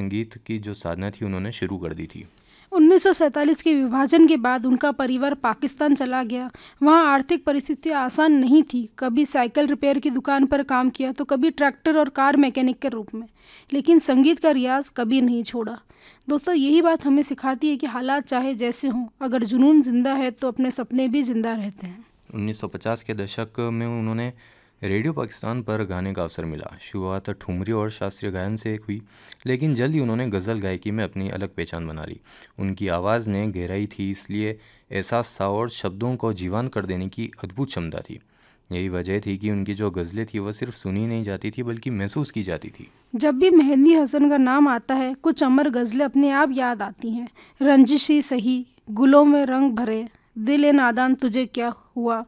संगीत की जो साधना थी उन्होंने शुरू कर दी थी। 1947 के विभाजन के बाद उनका परिवार पाकिस्तान चला गया। वहाँ आर्थिक परिस्थिति आसान नहीं थी। कभी साइकिल रिपेयर की दुकान पर काम किया तो कभी ट्रैक्टर और कार मैकेनिक के रूप में, लेकिन संगीत का रियाज कभी नहीं छोड़ा। दोस्तों, यही बात हमें सिखाती है कि हालात चाहे जैसे हों, अगर जुनून जिंदा है तो अपने सपने भी जिंदा रहते हैं। 1950 के दशक में उन्होंने रेडियो पाकिस्तान पर गाने का अवसर मिला। शुरुआत ठुमरी और शास्त्रीय गायन से हुई, लेकिन जल्द ही उन्होंने गज़ल गायकी में अपनी अलग पहचान बना ली। उनकी आवाज़ ने गहराई थी, इसलिए एहसास था और शब्दों को जीवंत कर देने की अद्भुत क्षमता थी। यही वजह थी कि उनकी जो गज़लें थी वह सिर्फ सुनी नहीं जाती थी बल्कि महसूस की जाती थी। जब भी मेहंदी हसन का नाम आता है, कुछ अमर गज़लें अपने आप याद आती हैं। रंजिशी सही, गुलों में रंग भरे, दिल ए नादान तुझे क्या हुआ,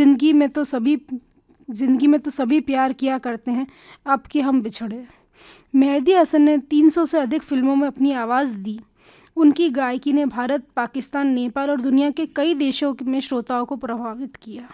ज़िंदगी में तो सभी प्यार किया करते हैं, अब कि हम बिछड़े। मेहंदी हसन ने 300 से अधिक फिल्मों में अपनी आवाज़ दी। उनकी गायकी ने भारत, पाकिस्तान, नेपाल और दुनिया के कई देशों में श्रोताओं को प्रभावित किया।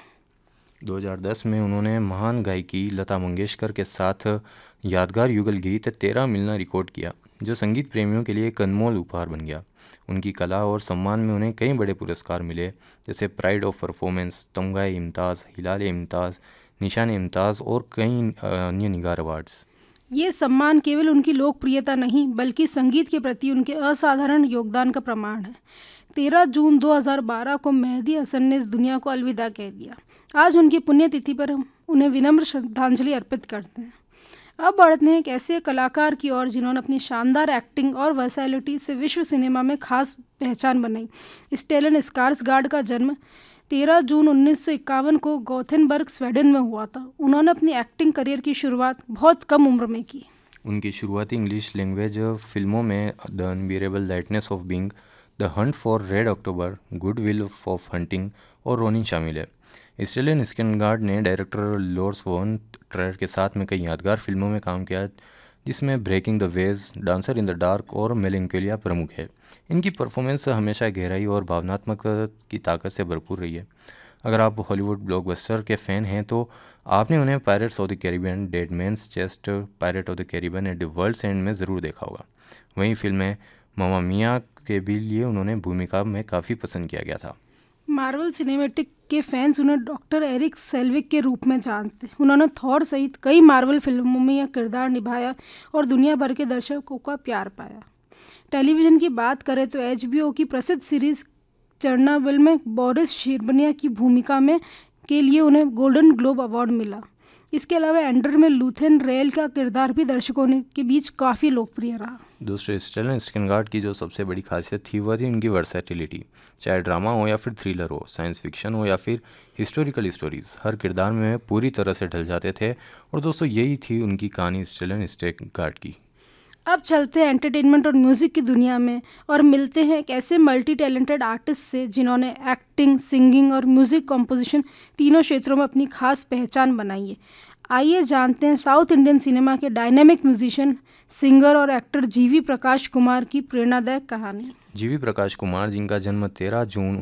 2010 में उन्होंने महान गायकी लता मंगेशकर के साथ यादगार युगल गीत तेरा मिलना रिकॉर्ड किया, जो संगीत प्रेमियों के लिए एक अनमोल उपहार बन गया। उनकी कला और सम्मान में उन्हें कई बड़े पुरस्कार मिले, जैसे प्राइड ऑफ परफॉर्मेंस, तमगाए इम्ताज़, हिलाल इम्ताज़, निशान इम्ताज़ और कई अन्य निगार अवार्ड्स। ये सम्मान केवल उनकी लोकप्रियता नहीं, बल्कि संगीत के प्रति उनके असाधारण योगदान का प्रमाण है। 13 जून 2012 को मेहंदी हसन ने इस दुनिया को अलविदा कह दिया। आज उनकी पुण्यतिथि पर हम उन्हें विनम्र श्रद्धांजलि अर्पित करते हैं। अब बढ़ते हैं एक ऐसे कलाकार की ओर जिन्होंने अपनी शानदार एक्टिंग और वर्सैलिटी से विश्व सिनेमा में खास पहचान बनाई। स्टेलन स्कार्सगार्ड का जन्म 13 जून 1951 को गोथेनबर्ग, स्वीडन में हुआ था। उन्होंने अपनी एक्टिंग करियर की शुरुआत बहुत कम उम्र में की। उनकी शुरुआती इंग्लिश लैंग्वेज फिल्मों में the unbearable lightness of being, the Hunt for red October, good will of hunting और रोनिन शामिल है। स्टेलन स्कार्सगार्ड ने डायरेक्टर लॉर्स वॉन ट्रायर के साथ में कई यादगार फिल्मों में काम किया, जिसमें breaking the waves, dancer in the dark और मेलैंकोलिया प्रमुख है। इनकी परफॉर्मेंस हमेशा गहराई और भावनात्मक की ताकत से भरपूर रही है। अगर आप हॉलीवुड ब्लॉकबस्टर के फ़ैन हैं तो आपने उन्हें pirates of the Caribbean, dead mains chest, pirate of the Caribbean at the world's and में ज़रूर देखा होगा। वहीं फिल्में मामा मिया के भी लिए उन्होंने भूमिका में काफ़ी पसंद किया गया था। मार्वल सिनेमैटिक के फैंस उन्हें डॉक्टर एरिक सेल्विक के रूप में जानते हैं। उन्होंने थॉर सहित कई मार्वल फिल्मों में यह किरदार निभाया और दुनिया भर के दर्शकों का प्यार पाया। टेलीविज़न की बात करें तो HBO की प्रसिद्ध सीरीज़ चेरनोबिल में बोरिस शेरबनिया की भूमिका में के लिए उन्हें गोल्डन ग्लोब अवार्ड मिला। इसके अलावा एंडर में लूथेन रेल का किरदार भी दर्शकों के बीच काफ़ी लोकप्रिय रहा। दूसरे स्टेलन स्कार्सगार्ड की जो सबसे बड़ी खासियत थी वह थी उनकी वर्सैटिलिटी। चाहे ड्रामा हो या फिर थ्रिलर हो, साइंस फिक्शन हो या फिर हिस्टोरिकल स्टोरीज, हर किरदार में पूरी तरह से ढल जाते थे। और दोस्तों, यही थी उनकी कहानी स्टेलन स्कार्सगार्ड की। अब चलते हैं एंटरटेनमेंट और म्यूज़िक की दुनिया में और मिलते हैं एक ऐसे मल्टी टैलेंटेड आर्टिस्ट से जिन्होंने एक्टिंग, सिंगिंग और म्यूज़िक कंपोजिशन तीनों क्षेत्रों में अपनी खास पहचान बनाई है। आइए जानते हैं साउथ इंडियन सिनेमा के डायनेमिक म्यूजिशियन, सिंगर और एक्टर जीवी प्रकाश कुमार की प्रेरणादायक कहानी। जीवी प्रकाश कुमार, जिनका जन्म 13 जून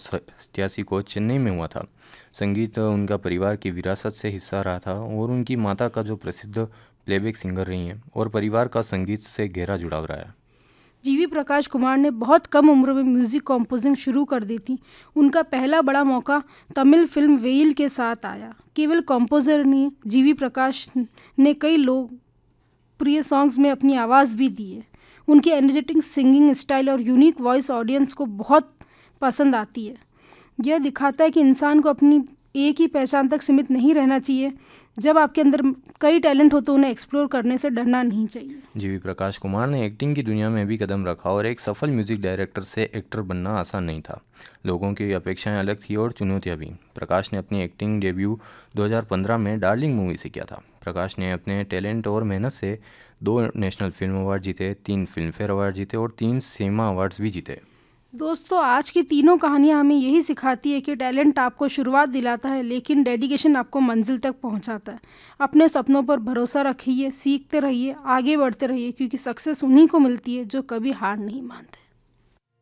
1987 को चेन्नई में हुआ था। संगीत उनका परिवार की विरासत से हिस्सा रहा था और उनकी माता का जो प्रसिद्ध प्लेबैक सिंगर रही हैं और परिवार का संगीत से गहरा जुड़ाव रहा है। जीवी प्रकाश कुमार ने बहुत कम उम्र में म्यूज़िक कंपोजिंग शुरू कर दी थी। उनका पहला बड़ा मौका तमिल फिल्म वेइल के साथ आया। केवल कंपोजर नहीं, जीवी प्रकाश ने कई लोकप्रिय सॉन्ग्स में अपनी आवाज़ भी दी है। उनकी एनर्जेटिक सिंगिंग स्टाइल और यूनिक वॉइस ऑडियंस को बहुत पसंद आती है। यह दिखाता है कि इंसान को अपनी एक ही पहचान तक सीमित नहीं रहना चाहिए। जब आपके अंदर कई टैलेंट हो तो उन्हें एक्सप्लोर करने से डरना नहीं चाहिए। जीवी प्रकाश कुमार ने एक्टिंग की दुनिया में भी कदम रखा और एक सफल म्यूजिक डायरेक्टर से एक्टर बनना आसान नहीं था। लोगों की अपेक्षाएं अलग थी और चुनौतियां भी। प्रकाश ने अपनी एक्टिंग डेब्यू 2015 में डार्लिंग मूवी से किया था। प्रकाश ने अपने टैलेंट और मेहनत से 2 नेशनल फिल्म अवार्ड जीते, 3 फिल्म फेयर अवार्ड जीते और 3 सिनेमा अवार्ड्स भी जीते। दोस्तों, आज की तीनों कहानियां हमें यही सिखाती है कि टैलेंट आपको शुरुआत दिलाता है, लेकिन डेडिकेशन आपको मंजिल तक पहुंचाता है। अपने सपनों पर भरोसा रखिए, सीखते रहिए, आगे बढ़ते रहिए, क्योंकि सक्सेस उन्हीं को मिलती है जो कभी हार नहीं मानते।